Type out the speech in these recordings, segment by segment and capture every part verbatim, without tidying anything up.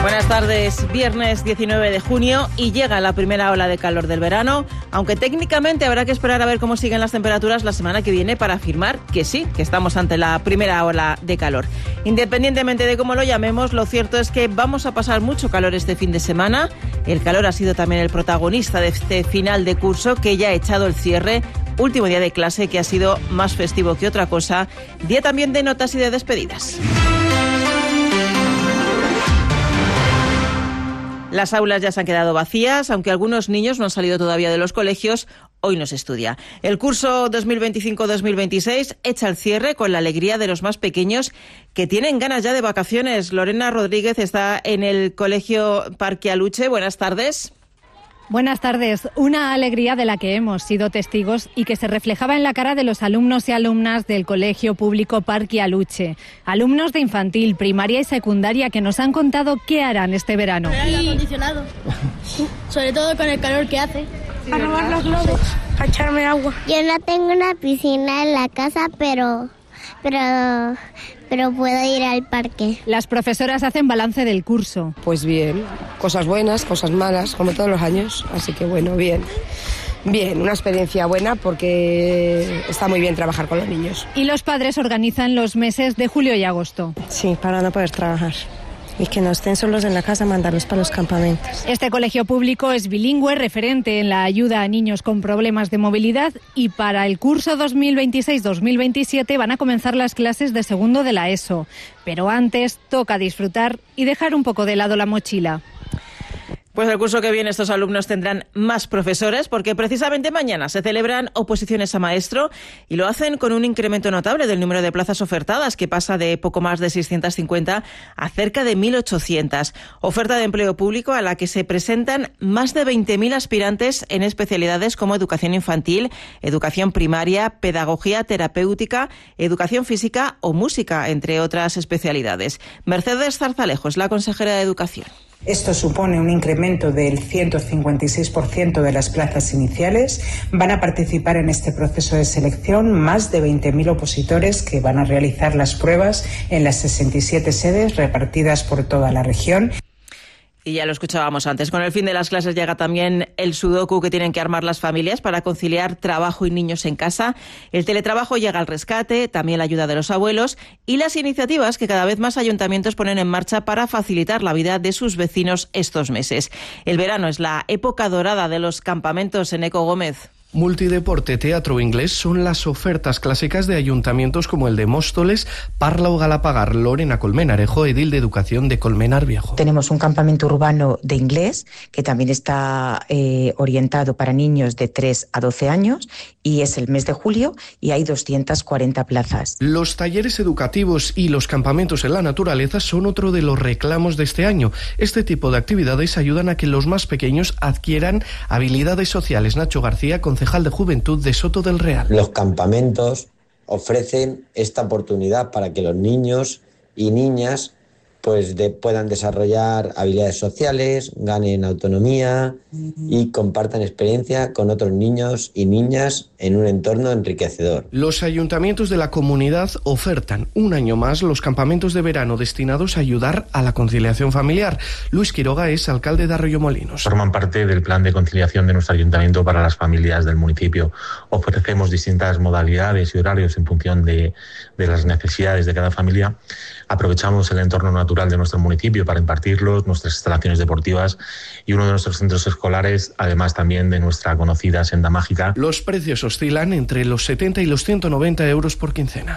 Buenas tardes, viernes diecinueve de junio y llega la primera ola de calor del verano, aunque técnicamente habrá que esperar a ver cómo siguen las temperaturas la semana que viene para afirmar que sí, que estamos ante la primera ola de calor. Independientemente de cómo lo llamemos, lo cierto es que vamos a pasar mucho calor este fin de semana. El calor ha sido también el protagonista de este final de curso que ya ha echado el cierre. Último día de clase que ha sido más festivo que otra cosa. Día también de notas y de despedidas. Las aulas ya se han quedado vacías, aunque algunos niños no han salido todavía de los colegios. Hoy no se estudia. El curso dos mil veinticinco dos mil veintiséis echa el cierre con la alegría de los más pequeños que tienen ganas ya de vacaciones. Lorena Rodríguez está en el Colegio Parque Aluche. Buenas tardes. Buenas tardes. Una alegría de la que hemos sido testigos y que se reflejaba en la cara de los alumnos y alumnas del Colegio Público Parque Aluche. Alumnos de infantil, primaria y secundaria que nos han contado qué harán este verano. Aire acondicionado, sobre todo con el calor que hace. A robar los globos, a echarme agua. Yo no tengo una piscina en la casa, pero... pero... pero puedo ir al parque. Las profesoras hacen balance del curso. Pues bien, cosas buenas, cosas malas, como todos los años, así que bueno, bien. Bien, una experiencia buena porque está muy bien trabajar con los niños. Y los padres organizan los meses de julio y agosto. Sí, para no poder trabajar. Y que no estén solos en la casa, mandarlos para los campamentos. Este colegio público es bilingüe, referente en la ayuda a niños con problemas de movilidad, y para el curso dos mil veintiséis dos mil veintisiete van a comenzar las clases de segundo de la ESO. Pero antes toca disfrutar y dejar un poco de lado la mochila. Pues el curso que viene estos alumnos tendrán más profesores porque precisamente mañana se celebran oposiciones a maestro y lo hacen con un incremento notable del número de plazas ofertadas que pasa de poco más de seiscientas cincuenta a cerca de mil ochocientas. Oferta de empleo público a la que se presentan más de veinte mil aspirantes en especialidades como educación infantil, educación primaria, pedagogía terapéutica, educación física o música, entre otras especialidades. Mercedes Zarzalejo es la consejera de Educación. Esto supone un incremento del ciento cincuenta y seis por ciento de las plazas iniciales. Van a participar en este proceso de selección más de veinte mil opositores que van a realizar las pruebas en las sesenta y siete sedes repartidas por toda la región. Y ya lo escuchábamos antes, con el fin de las clases llega también el sudoku que tienen que armar las familias para conciliar trabajo y niños en casa. El teletrabajo llega al rescate, también la ayuda de los abuelos y las iniciativas que cada vez más ayuntamientos ponen en marcha para facilitar la vida de sus vecinos estos meses. El verano es la época dorada de los campamentos en Eco Gómez. Multideporte, teatro inglés son las ofertas clásicas de ayuntamientos como el de Móstoles, Parla o Galapagar. Lorena Colmenarejo, edil de Educación de Colmenar Viejo. Tenemos un campamento urbano de inglés que también está eh, orientado para niños de tres a doce años y es el mes de julio y hay doscientas cuarenta plazas. Los talleres educativos y los campamentos en la naturaleza son otro de los reclamos de este año. Este tipo de actividades ayudan a que los más pequeños adquieran habilidades sociales. Nacho García, concejal de Juventud de Soto del Real. Los campamentos ofrecen esta oportunidad para que los niños y niñas pues de, puedan desarrollar habilidades sociales, ganen autonomía y compartan experiencia con otros niños y niñas en un entorno enriquecedor. Los ayuntamientos de la comunidad ofertan un año más los campamentos de verano destinados a ayudar a la conciliación familiar. Luis Quiroga es alcalde de Arroyomolinos. Forman parte del plan de conciliación de nuestro ayuntamiento para las familias del municipio. Ofrecemos distintas modalidades y horarios en función de, de las necesidades de cada familia. Aprovechamos el entorno natural de nuestro municipio para impartirlos, nuestras instalaciones deportivas y uno de nuestros centros escolares, además también de nuestra conocida Senda Mágica. Los precios oscilan entre los setenta y los ciento noventa euros por quincena.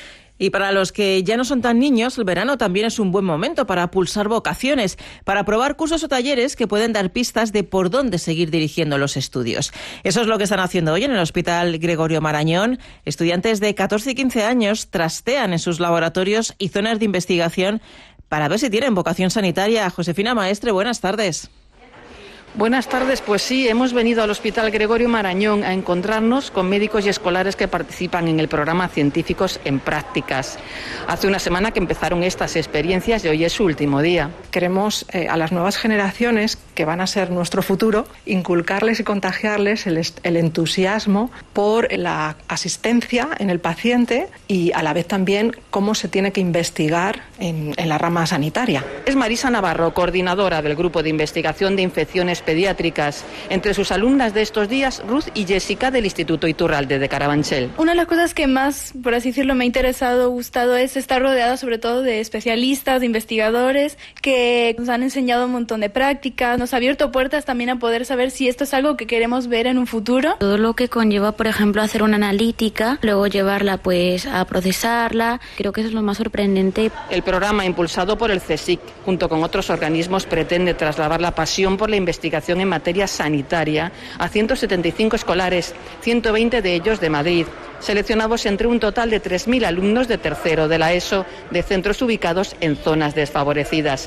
Y para los que ya no son tan niños, el verano también es un buen momento para pulsar vocaciones, para probar cursos o talleres que pueden dar pistas de por dónde seguir dirigiendo los estudios. Eso es lo que están haciendo hoy en el Hospital Gregorio Marañón. Estudiantes de catorce y quince años trastean en sus laboratorios y zonas de investigación para ver si tienen vocación sanitaria. Josefina Maestre, buenas tardes. Buenas tardes, pues sí, hemos venido al Hospital Gregorio Marañón a encontrarnos con médicos y escolares que participan en el programa Científicos en Prácticas. Hace una semana que empezaron estas experiencias y hoy es su último día. Queremos eh, a las nuevas generaciones, que van a ser nuestro futuro, inculcarles y contagiarles el, el entusiasmo por la asistencia en el paciente y a la vez también cómo se tiene que investigar en, en la rama sanitaria. Es Marisa Navarro, coordinadora del Grupo de Investigación de Infecciones Pediátricas. Entre sus alumnas de estos días, Ruth y Jessica del Instituto Iturralde de Carabanchel. Una de las cosas que más, por así decirlo, me ha interesado, gustado, es estar rodeada sobre todo de especialistas, de investigadores, que nos han enseñado un montón de prácticas, nos ha abierto puertas también a poder saber si esto es algo que queremos ver en un futuro. Todo lo que conlleva, por ejemplo, hacer una analítica, luego llevarla pues a procesarla, creo que eso es lo más sorprendente. El programa impulsado por el CSIC, junto con otros organismos, pretende trasladar la pasión por la investigación en materia sanitaria a ciento setenta y cinco escolares, ciento veinte de ellos de Madrid, seleccionados entre un total de tres mil alumnos de tercero de la ESO de centros ubicados en zonas desfavorecidas.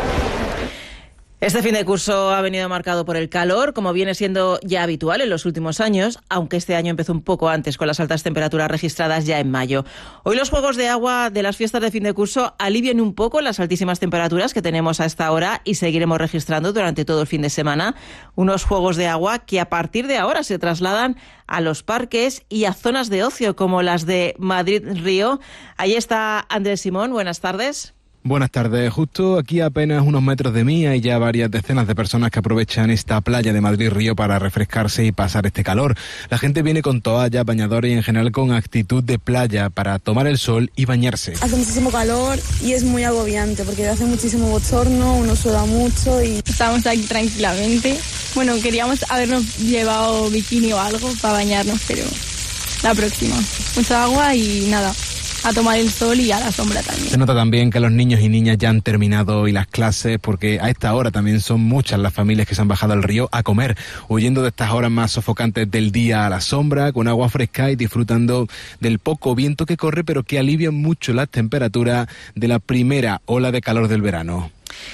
Este fin de curso ha venido marcado por el calor, como viene siendo ya habitual en los últimos años, aunque este año empezó un poco antes con las altas temperaturas registradas ya en mayo. Hoy los juegos de agua de las fiestas de fin de curso alivian un poco las altísimas temperaturas que tenemos a esta hora y seguiremos registrando durante todo el fin de semana. Unos juegos de agua que a partir de ahora se trasladan a los parques y a zonas de ocio como las de Madrid-Río. Ahí está Andrés Simón, buenas tardes. Buenas tardes. Justo aquí a apenas unos metros de mí hay ya varias decenas de personas que aprovechan esta playa de Madrid-Río para refrescarse y pasar este calor. La gente viene con toallas, bañadores y en general con actitud de playa para tomar el sol y bañarse. Hace muchísimo calor y es muy agobiante porque hace muchísimo bochorno, uno suda mucho y... Estamos aquí tranquilamente. Bueno, queríamos habernos llevado bikini o algo para bañarnos, pero la próxima. Mucha agua y nada. A tomar el sol y a la sombra también. Se nota también que los niños y niñas ya han terminado hoy las clases porque a esta hora también son muchas las familias que se han bajado al río a comer, huyendo de estas horas más sofocantes del día a la sombra, con agua fresca y disfrutando del poco viento que corre, pero que alivia mucho las temperaturas de la primera ola de calor del verano.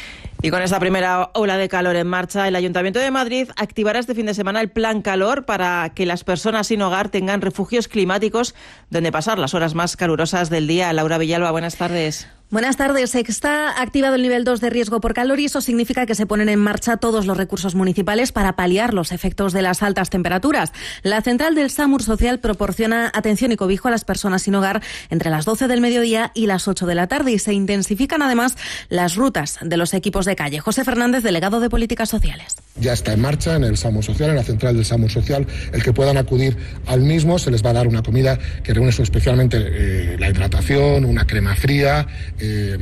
Y con esta primera ola de calor en marcha, el Ayuntamiento de Madrid activará este fin de semana el Plan Calor para que las personas sin hogar tengan refugios climáticos donde pasar las horas más calurosas del día. Laura Villalba, buenas tardes. Buenas tardes. Está activado el nivel dos de riesgo por calor y eso significa que se ponen en marcha todos los recursos municipales para paliar los efectos de las altas temperaturas. La central del SAMUR Social proporciona atención y cobijo a las personas sin hogar entre las doce del mediodía y las ocho de la tarde y se intensifican además las rutas de los equipos de calle. José Fernández, delegado de Políticas Sociales. Ya está en marcha en el SAMUR Social, en la central del SAMUR Social, el que puedan acudir al mismo, se les va a dar una comida que reúne especialmente eh, la hidratación, una crema fría, Eh,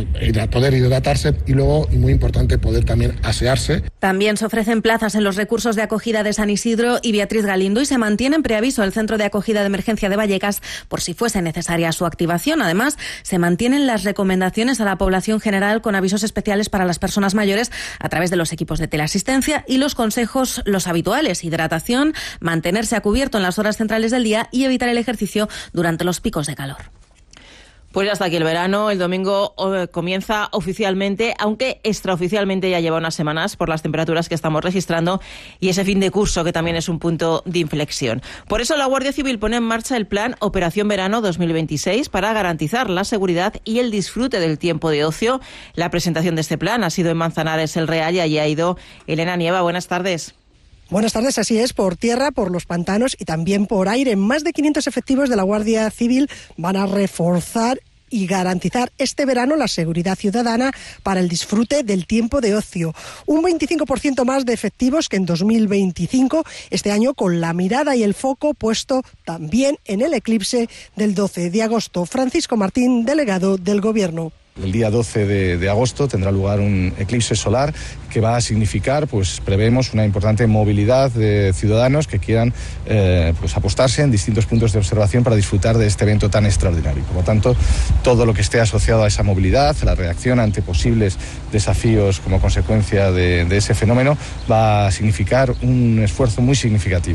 poder hidratarse y luego, y muy importante, poder también asearse. También se ofrecen plazas en los recursos de acogida de San Isidro y Beatriz Galindo y se mantiene en preaviso el centro de acogida de emergencia de Vallecas por si fuese necesaria su activación. Además, se mantienen las recomendaciones a la población general con avisos especiales para las personas mayores a través de los equipos de teleasistencia y los consejos, los habituales: hidratación, mantenerse a cubierto en las horas centrales del día y evitar el ejercicio durante los picos de calor. Pues ya está aquí el verano. El domingo comienza oficialmente, aunque extraoficialmente ya lleva unas semanas por las temperaturas que estamos registrando y ese fin de curso que también es un punto de inflexión. Por eso la Guardia Civil pone en marcha el plan Operación Verano dos mil veintiséis para garantizar la seguridad y el disfrute del tiempo de ocio. La presentación de este plan ha sido en Manzanares el Real y allí ha ido Elena Nieva. Buenas tardes. Buenas tardes, así es, por tierra, por los pantanos y también por aire. Más de quinientos efectivos de la Guardia Civil van a reforzar y garantizar este verano la seguridad ciudadana para el disfrute del tiempo de ocio. Un veinticinco por ciento más de efectivos que en dos mil veinticinco, este año con la mirada y el foco puesto también en el eclipse del doce de agosto. Francisco Martín, delegado del Gobierno. El día doce de, de agosto tendrá lugar un eclipse solar que va a significar, pues prevemos una importante movilidad de ciudadanos que quieran eh, pues apostarse en distintos puntos de observación para disfrutar de este evento tan extraordinario. Por lo tanto, todo lo que esté asociado a esa movilidad, la reacción ante posibles desafíos como consecuencia de, de ese fenómeno, va a significar un esfuerzo muy significativo.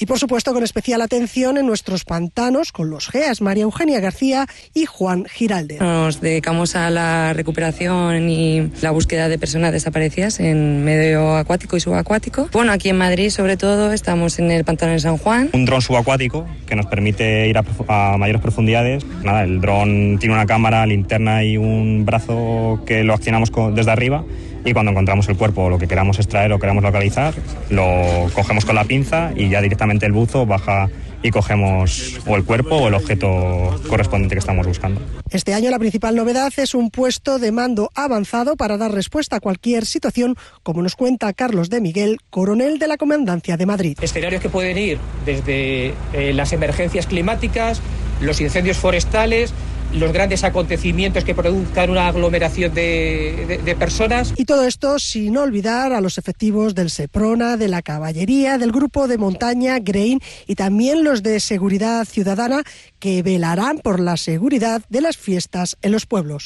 Y por supuesto con especial atención en nuestros pantanos con los G E A S, María Eugenia García y Juan Giralde. Nos dedicamos a la recuperación y la búsqueda de personas desaparecidas en medio acuático y subacuático. Bueno, aquí en Madrid sobre todo estamos en el pantano de San Juan. Un dron subacuático que nos permite ir a, a mayores profundidades. Nada, el dron tiene una cámara, linterna y un brazo que lo accionamos con, desde arriba. Y cuando encontramos el cuerpo o lo que queramos extraer o queramos localizar, lo cogemos con la pinza y ya directamente el buzo baja y cogemos o el cuerpo o el objeto correspondiente que estamos buscando. Este año la principal novedad es un puesto de mando avanzado para dar respuesta a cualquier situación, como nos cuenta Carlos de Miguel, coronel de la Comandancia de Madrid. Escenarios que pueden ir desde eh, las emergencias climáticas, los incendios forestales, los grandes acontecimientos que produzcan una aglomeración de, de, de personas. Y todo esto sin olvidar a los efectivos del Seprona, de la Caballería, del Grupo de Montaña, Grain y también los de Seguridad Ciudadana que velarán por la seguridad de las fiestas en los pueblos.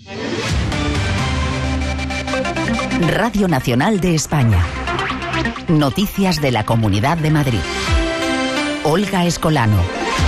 Radio Nacional de España. Noticias de la Comunidad de Madrid. Olga Escolano.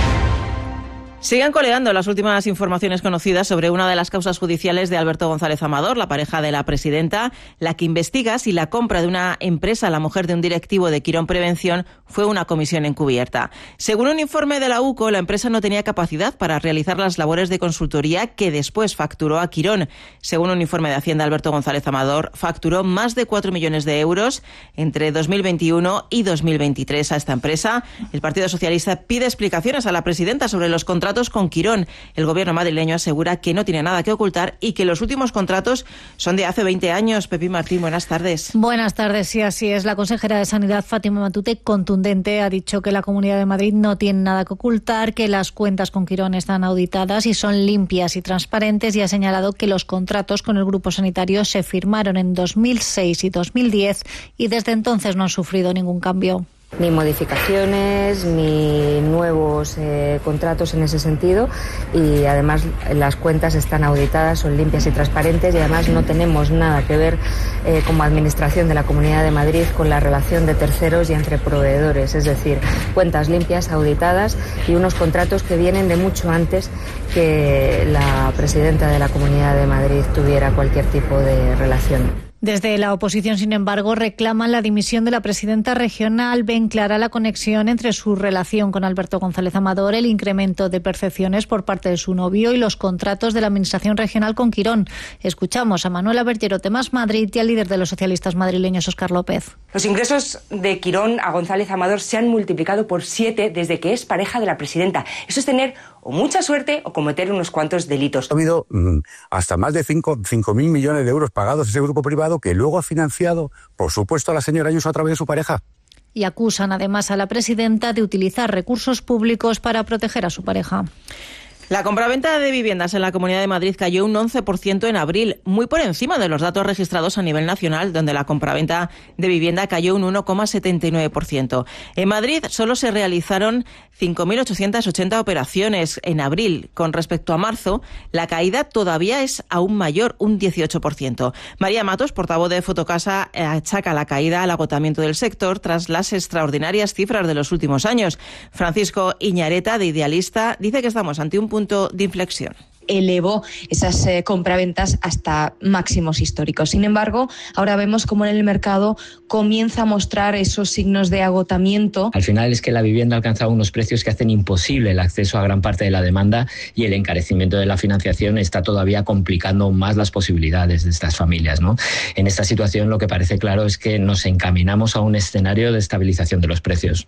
Siguen coleando las últimas informaciones conocidas sobre una de las causas judiciales de Alberto González Amador, la pareja de la presidenta, la que investiga si la compra de una empresa a la mujer de un directivo de Quirón Prevención fue una comisión encubierta. Según un informe de la U C O, la empresa no tenía capacidad para realizar las labores de consultoría que después facturó a Quirón. Según un informe de Hacienda, Alberto González Amador facturó más de cuatro millones de euros entre dos mil veintiuno y dos mil veintitrés a esta empresa. El Partido Socialista pide explicaciones a la presidenta sobre los contratos con Quirón. El gobierno madrileño asegura que no tiene nada que ocultar y que los últimos contratos son de hace veinte años. Pepi Martín, buenas tardes. Buenas tardes, sí, así es. La consejera de Sanidad, Fátima Matute, contundente, ha dicho que la Comunidad de Madrid no tiene nada que ocultar, que las cuentas con Quirón están auditadas y son limpias y transparentes, y ha señalado que los contratos con el grupo sanitario se firmaron en dos mil seis y dos mil diez y desde entonces no han sufrido ningún cambio. Ni modificaciones, ni nuevos eh, contratos en ese sentido, y además las cuentas están auditadas, son limpias y transparentes, y además no tenemos nada que ver eh, como administración de la Comunidad de Madrid con la relación de terceros y entre proveedores, es decir, cuentas limpias, auditadas y unos contratos que vienen de mucho antes que la presidenta de la Comunidad de Madrid tuviera cualquier tipo de relación. Desde la oposición, sin embargo, reclaman la dimisión de la presidenta regional. Ven clara la conexión entre su relación con Alberto González Amador, el incremento de percepciones por parte de su novio y los contratos de la Administración regional con Quirón. Escuchamos a Manuela Bergerote, Más Madrid, y al líder de los socialistas madrileños, Óscar López. Los ingresos de Quirón a González Amador se han multiplicado por siete desde que es pareja de la presidenta. Eso es tener o mucha suerte o cometer unos cuantos delitos. Ha habido mmm, hasta más de cinco mil millones de euros pagados a ese grupo privado que luego ha financiado, por supuesto, a la señora Ayuso a través de su pareja. Y acusan además a la presidenta de utilizar recursos públicos para proteger a su pareja. La compraventa de viviendas en la Comunidad de Madrid cayó un once por ciento en abril, muy por encima de los datos registrados a nivel nacional, donde la compraventa de vivienda cayó un uno coma setenta y nueve por ciento. En Madrid solo se realizaron cinco mil ochocientas ochenta operaciones en abril. Con respecto a marzo, la caída todavía es aún mayor, un dieciocho por ciento. María Matos, portavoz de Fotocasa, achaca la caída al agotamiento del sector tras las extraordinarias cifras de los últimos años. Francisco Iñareta, de Idealista, dice que estamos ante un punto de inflexión. Elevó esas eh, compraventas hasta máximos históricos. Sin embargo, ahora vemos cómo en el mercado comienza a mostrar esos signos de agotamiento. Al final es que la vivienda ha alcanzado unos precios que hacen imposible el acceso a gran parte de la demanda, y el encarecimiento de la financiación está todavía complicando más las posibilidades de estas familias, ¿no? En esta situación lo que parece claro es que nos encaminamos a un escenario de estabilización de los precios.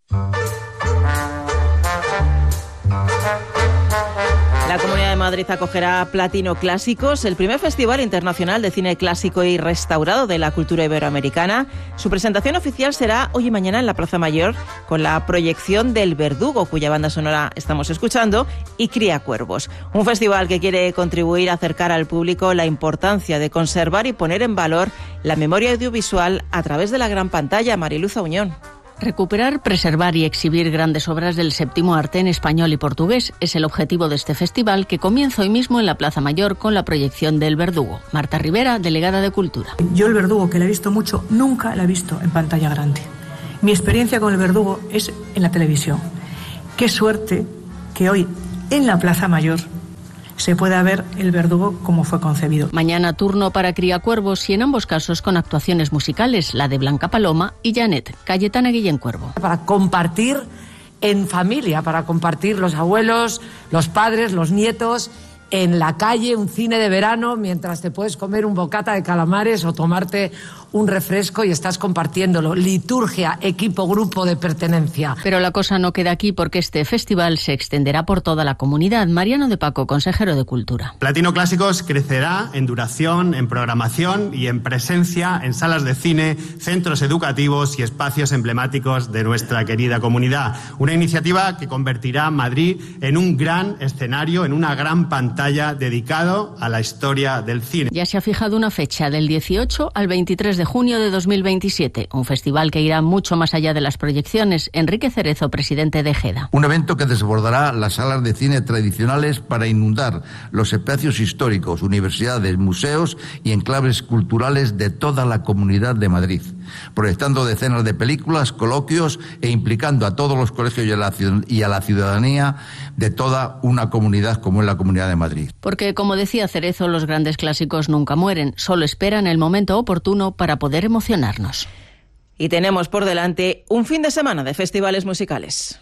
La Comunidad de Madrid acogerá Platino Clásicos, el primer festival internacional de cine clásico y restaurado de la cultura iberoamericana. Su presentación oficial será hoy y mañana en la Plaza Mayor, con la proyección del Verdugo, cuya banda sonora estamos escuchando, y Cría Cuervos. Un festival que quiere contribuir a acercar al público la importancia de conservar y poner en valor la memoria audiovisual a través de la gran pantalla. Mariluz Auñón. Recuperar, preservar y exhibir grandes obras del séptimo arte en español y portugués es el objetivo de este festival, que comienza hoy mismo en la Plaza Mayor con la proyección del Verdugo. Marta Rivera, delegada de Cultura. Yo el Verdugo, que la he visto mucho, nunca la he visto en pantalla grande. Mi experiencia con El Verdugo es en la televisión. Qué suerte que hoy en la Plaza Mayor se pueda ver El Verdugo como fue concebido. Mañana turno para Criacuervos y en ambos casos con actuaciones musicales, la de Blanca Paloma y Janet, Cayetana Guillén Cuervo. Para compartir en familia, para compartir los abuelos, los padres, los nietos, en la calle, un cine de verano, mientras te puedes comer un bocata de calamares o tomarte un refresco y estás compartiéndolo. Liturgia, equipo, grupo de pertenencia. Pero la cosa no queda aquí porque este festival se extenderá por toda la comunidad. Mariano de Paco, consejero de Cultura. Platino Clásicos crecerá en duración, en programación y en presencia en salas de cine, centros educativos y espacios emblemáticos de nuestra querida comunidad. Una iniciativa que convertirá Madrid en un gran escenario, en una gran pantalla dedicado a la historia del cine. Ya se ha fijado una fecha, del dieciocho al veintitrés de junio de dos mil veintisiete, un festival que irá mucho más allá de las proyecciones. Enrique Cerezo, presidente de GEDA. Un evento que desbordará las salas de cine tradicionales para inundar los espacios históricos, universidades, museos y enclaves culturales de toda la Comunidad de Madrid, proyectando decenas de películas, coloquios e implicando a todos los colegios y a la, y a la ciudadanía de toda una comunidad como es la Comunidad de Madrid. Porque, como decía Cerezo, los grandes clásicos nunca mueren, solo esperan el momento oportuno para poder emocionarnos. Y tenemos por delante un fin de semana de festivales musicales.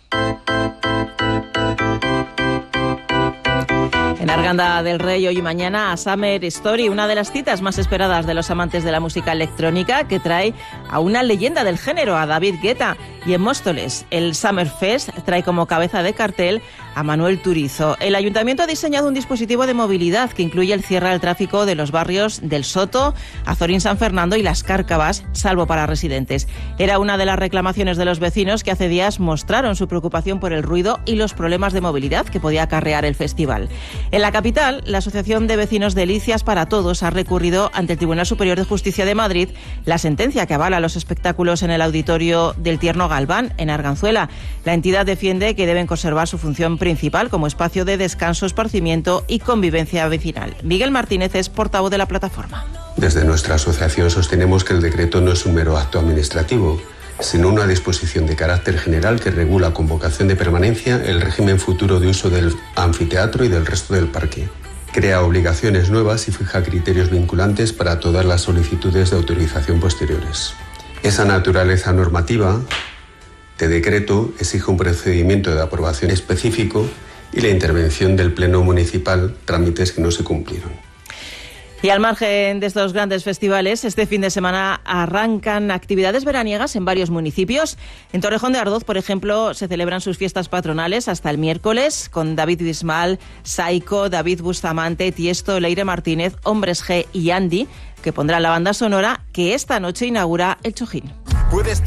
En Arganda del Rey hoy y mañana a Summer Story, una de las citas más esperadas de los amantes de la música electrónica, que trae a una leyenda del género, a David Guetta. Y en Móstoles, el Summer Fest trae como cabeza de cartel a Manuel Turizo. El ayuntamiento ha diseñado un dispositivo de movilidad que incluye el cierre al tráfico de los barrios del Soto, Azorín San Fernando y Las Cárcavas, salvo para residentes. Era una de las reclamaciones de los vecinos que hace días mostraron su preocupación por el ruido y los problemas de movilidad que podía acarrear el festival. En la capital, la Asociación de Vecinos Delicias para Todos ha recurrido ante el Tribunal Superior de Justicia de Madrid la sentencia que avala los espectáculos en el auditorio del Tierno Galván, en Arganzuela. La entidad defiende que deben conservar su función principal como espacio de descanso, esparcimiento y convivencia vecinal. Miguel Martínez es portavoz de la plataforma. Desde nuestra asociación sostenemos que el decreto no es un mero acto administrativo, sino una disposición de carácter general que regula con vocación de permanencia el régimen futuro de uso del anfiteatro y del resto del parque. Crea obligaciones nuevas y fija criterios vinculantes para todas las solicitudes de autorización posteriores. Esa naturaleza normativa de decreto exige un procedimiento de aprobación específico y la intervención del Pleno Municipal, trámites que no se cumplieron. Y al margen de estos grandes festivales, este fin de semana arrancan actividades veraniegas en varios municipios. En Torrejón de Ardoz, por ejemplo, se celebran sus fiestas patronales hasta el miércoles con David Bisbal, Saiko, David Bustamante, Tiesto, Leire Martínez, Hombres G y Andy, que pondrán la banda sonora que esta noche inaugura el Chojín.